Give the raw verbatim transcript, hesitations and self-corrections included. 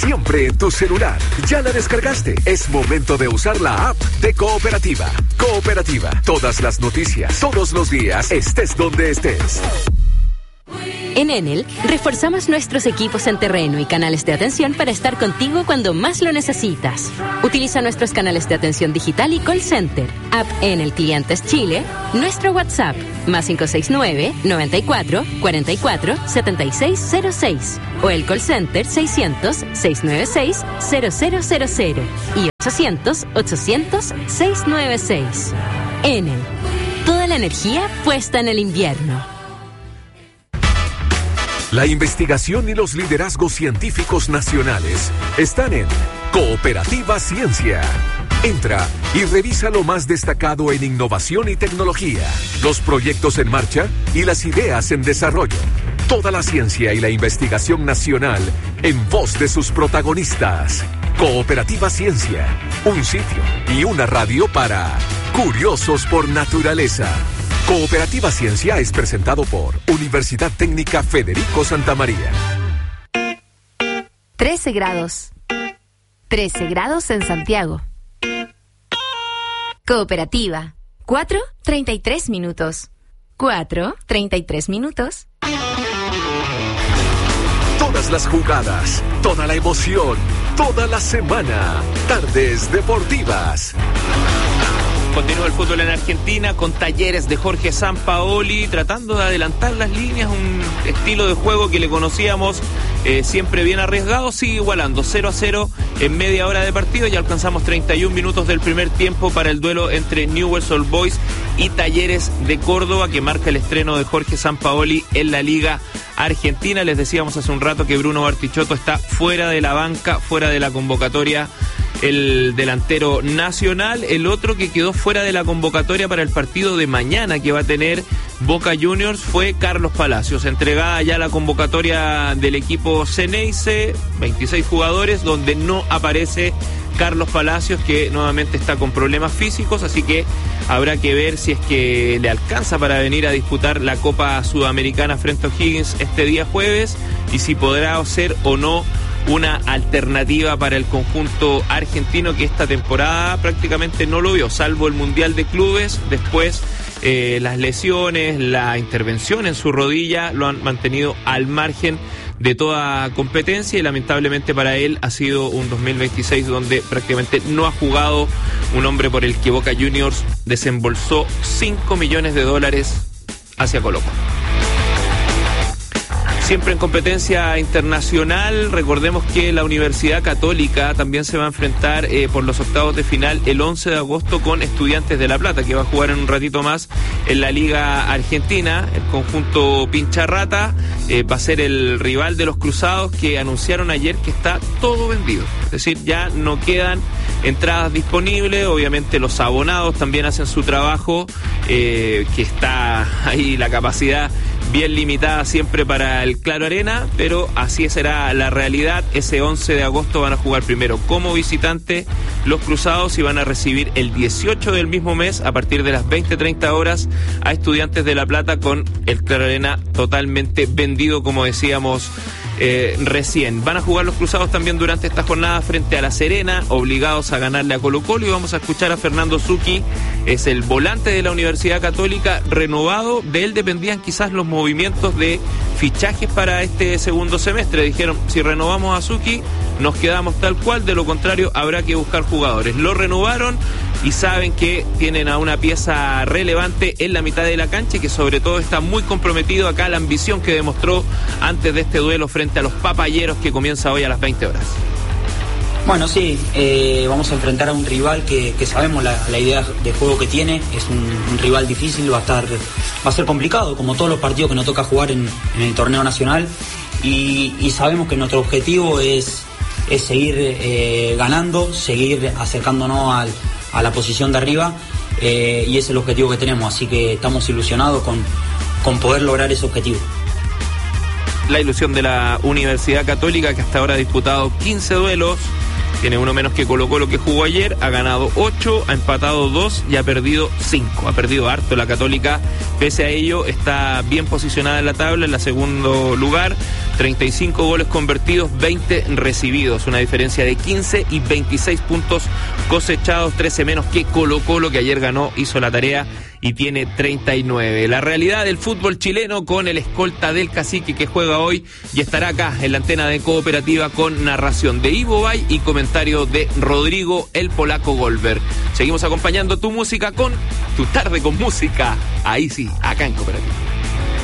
Siempre en tu celular. ¿Ya la descargaste? Es momento de usar la app de Cooperativa. Cooperativa. Todas las noticias, todos los días, estés donde estés. En Enel, reforzamos nuestros equipos en terreno y canales de atención para estar contigo cuando más lo necesitas. Utiliza nuestros canales de atención digital y call center, app Enel Clientes Chile, nuestro WhatsApp, más cinco seis nueve, noventa y cuatro, cuarenta y cuatro, setenta y seis cero seis, o el call center seiscientos, seiscientos noventa y seis, cero cero cero cero y ochocientos, ochocientos, seiscientos noventa y seis. Enel, toda la energía puesta en el invierno. La investigación y los liderazgos científicos nacionales están en Cooperativa Ciencia. Entra y revisa lo más destacado en innovación y tecnología, los proyectos en marcha y las ideas en desarrollo. Toda la ciencia y la investigación nacional en voz de sus protagonistas. Cooperativa Ciencia, un sitio y una radio para curiosos por naturaleza. Cooperativa Ciencia es presentado por Universidad Técnica Federico Santa María. trece grados. trece grados en Santiago. Cooperativa. cuatro, treinta y tres minutos. cuatro, treinta y tres minutos. Todas las jugadas, toda la emoción, toda la semana. Tardes Deportivas. Continúa el fútbol en Argentina con Talleres de Jorge Sampaoli tratando de adelantar las líneas, un estilo de juego que le conocíamos eh, siempre bien arriesgado, sigue igualando cero a cero en media hora de partido. Ya alcanzamos treinta y un minutos del primer tiempo para el duelo entre Newell's Old Boys y Talleres de Córdoba, que marca el estreno de Jorge Sampaoli en la Liga Argentina. Les decíamos hace un rato que Bruno Bartichotto está fuera de la banca, fuera de la convocatoria, el delantero nacional. El otro que quedó fuera de la convocatoria para el partido de mañana que va a tener Boca Juniors fue Carlos Palacios. Entregada ya la convocatoria del equipo Ceneice, veintiséis jugadores, donde no aparece Carlos Palacios, que nuevamente está con problemas físicos, así que habrá que ver si es que le alcanza para venir a disputar la Copa Sudamericana frente a O'Higgins este día jueves, y si podrá ser o no una alternativa para el conjunto argentino, que esta temporada prácticamente no lo vio, salvo el Mundial de Clubes. Después eh, las lesiones, la intervención en su rodilla lo han mantenido al margen de toda competencia, y lamentablemente para él ha sido un dos mil veintiséis donde prácticamente no ha jugado, un hombre por el que Boca Juniors desembolsó cinco millones de dólares hacia Colo-Colo. Siempre en competencia internacional, recordemos que la Universidad Católica también se va a enfrentar eh, por los octavos de final el once de agosto con Estudiantes de La Plata, que va a jugar en un ratito más en la Liga Argentina. El conjunto Pincharrata eh, va a ser el rival de los Cruzados, que anunciaron ayer que está todo vendido. Es decir, ya no quedan entradas disponibles. Obviamente los abonados también hacen su trabajo, eh, que está ahí la capacidad bien limitada siempre para el Claro Arena, pero así será la realidad. Ese once de agosto van a jugar primero como visitante los Cruzados y van a recibir el dieciocho del mismo mes, a partir de las veinte treinta horas, a Estudiantes de La Plata, con el Claro Arena totalmente vendido, como decíamos Eh, recién. Van a jugar los Cruzados también durante esta jornada frente a La Serena, obligados a ganarle a Colo-Colo, y vamos a escuchar a Fernando Zucchi, es el volante de la Universidad Católica renovado. De él dependían quizás los movimientos de fichajes para este segundo semestre. Dijeron, si renovamos a Zucchi, nos quedamos tal cual, de lo contrario habrá que buscar jugadores. Lo renovaron y saben que tienen a una pieza relevante en la mitad de la cancha, y que sobre todo está muy comprometido acá la ambición que demostró antes de este duelo frente a los Papayeros, que comienza hoy a las veinte horas. Bueno, sí, eh, vamos a enfrentar a un rival que, que sabemos la, la idea de juego que tiene. Es un, un rival difícil, va a estar, va a ser complicado, como todos los partidos que nos toca jugar en, en el torneo nacional, y, y sabemos que nuestro objetivo es, es seguir eh, ganando, seguir acercándonos al a la posición de arriba, eh, y ese es el objetivo que tenemos, así que estamos ilusionados con, con poder lograr ese objetivo. La ilusión de la Universidad Católica, que hasta ahora ha disputado quince duelos, tiene uno menos que Colo-Colo, que jugó ayer, ha ganado ocho, ha empatado dos y ha perdido cinco. Ha perdido harto la Católica, pese a ello está bien posicionada en la tabla, en la segundo lugar, treinta y cinco goles convertidos, veinte recibidos, una diferencia de quince y veintiséis puntos cosechados, trece menos que Colo-Colo, que ayer ganó, hizo la tarea y tiene treinta y nueve. La realidad del fútbol chileno con el escolta del Cacique que juega hoy y estará acá en la antena de Cooperativa con narración de Ivo Bay y comentario de Rodrigo el Polaco Goldberg. Seguimos acompañando tu música con Tu Tarde con Música, ahí sí, acá en Cooperativa.